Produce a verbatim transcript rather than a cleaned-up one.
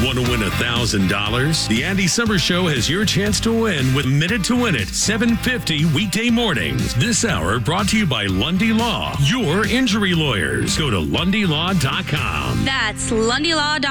Want to win one thousand dollars? The Andy Summers Show has your chance to win with Minute to Win It, seven fifty weekday mornings. This hour brought to you by Lundy Law, your injury lawyers. Go to lundy law dot com. That's lundy law dot com.